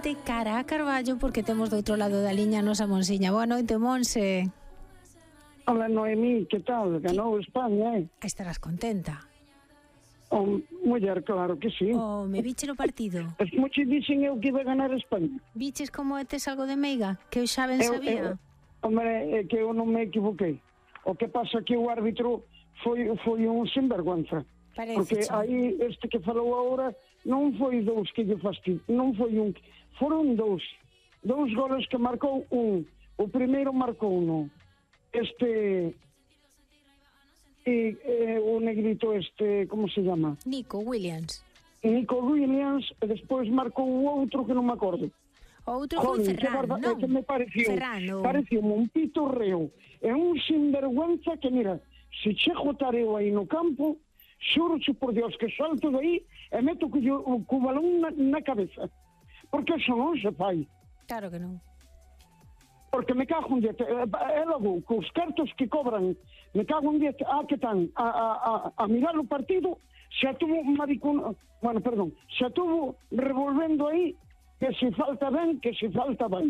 directamente cara a Carballo porque temos do outro lado da liña a nosa Monsiña. Boa noite, Monse. Hola, Noemí, que tal? Ganou España, Estarás contenta. Muller, claro que sí. Me viche no partido. Muchos dicen eu que iba a ganar España. Viches como tes algo de meiga? Que eu xa ben sabía. Hombre, é que eu non me equivoquei. O que pasa que o árbitro foi un sinvergüenza. Porque aí este que falou agora non foi dous que lle fastidio, non foi un, foron dous goles que marcou un. O primeiro marcou uno. O negrito como se llama? Nico Williams, e despois marcou o outro que non me acordo. O outro foi Ferran, non? É que me pareció un pitorreo. É un sinvergüenza que, mira, se che jotar eu aí no campo, xurcho por Dios que salto de aí e meto co balón na cabeza. Porque eso non se fai. Claro que non. Porque me cago un día, e logo, cos cartos que cobran, me cago un día, que tan, a mirar o partido, xa tuvo xa tuvo revolvendo aí, que se falta ben, que se falta ben.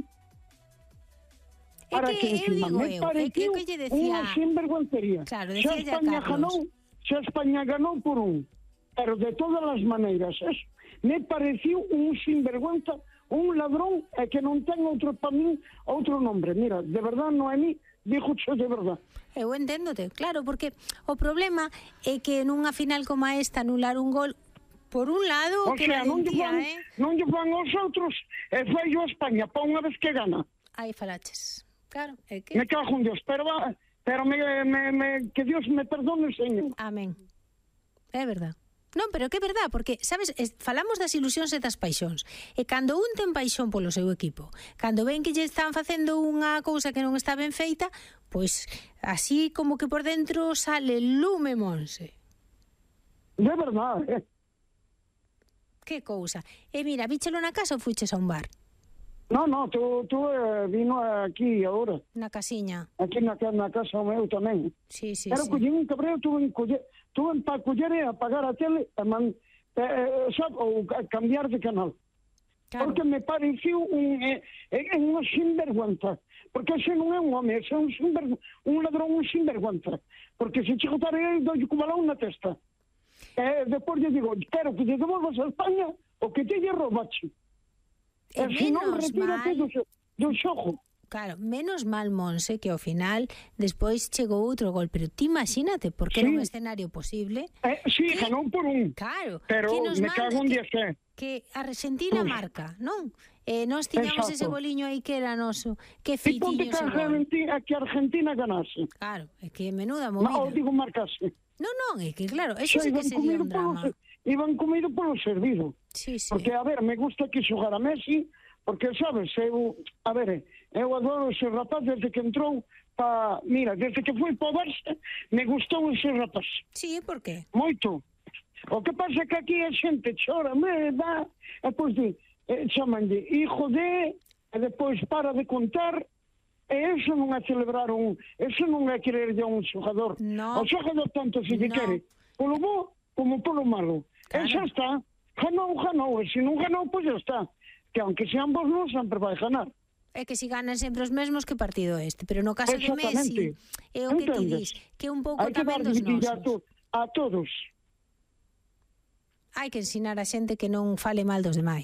Para que encima me pareció unha sinvergüencería. Claro, decía ya Carlos. Xa España ganou por un, pero de todas as maneiras, me pareció un sinvergüenza, un ladrón, e que non ten outro para min, outro nombre. Mira, de verdad, Noemí, díjocho de verdad. Eu enténdote, claro, porque o problema é que nunha final como esta anular un gol, por un lado, o que sea, valentía, non lle fan aos outros, e fai a España, para unha vez que gana. Aí falaches. Claro, é que... Me cago en Dios, pero que Dios me perdone, señor. Amén. É verdad. Non, pero que é verdad, porque, sabes, falamos das ilusións e das paixóns. E cando un ten paixón polo seu equipo, cando ven que lle están facendo unha cousa que non está ben feita, pois así como que por dentro sale lume, Monse. De verdad, Que cousa. E mira, víchelo na casa ou fuiches a un bar? No, tú vino aquí agora. Na casiña. Aquí na casa o meu tamén. Sí. Pero collín un cabreo, tuve para coller e apagar a tele ou cambiar de canal. Claro. Porque me pareció unha sinvergüenza. Porque ese non é un home, ese é un ladrón, un sinvergüenza. Porque se che jotare aí, doi co balón na testa. Depois lle digo, quero que te devolvas a España o que te lle robache. E se non, retírate do xogo. Claro, menos mal, Monse, que ao final despois chegou outro gol, pero ti imagínate, porque era un escenario posible. Sí, ganou por un. Claro. Pero me cago en 10. Que a Argentina marca, non? Nós tiñamos ese goliño aí que era noso. Que fitiño ese gol. Que Argentina ganase. Claro, é que menuda movida. Non, digo marcase. Non, é que claro, eso sí que sería un drama. Iban comido polo servido. Sí. Porque, a ver, me gusta que xogara Messi, porque, sabes, eu adoro ese rapaz desde que entrou desde que foi para o Barça, me gustou ese rapaz. Sí, por qué? Moito. O que pasa é que aquí a xente chora, me dá, e depois chamanlle hijo de, e depois para de contar, e eso non é celebrar eso non é querer a un xogador. No. O xogador tanto se lle quere, polo bo como polo malo. Claro. E xa está. Ganou, e se non ganou, pois xa está. Que aunque sean vos non, sempre vai ganar. É que si ganan sempre os mesmos, que partido este. Pero no caso de Messi, é o que ti dis, que un pouco tamén dos nosos. A todos. Hai que ensinar a xente que non fale mal dos demais.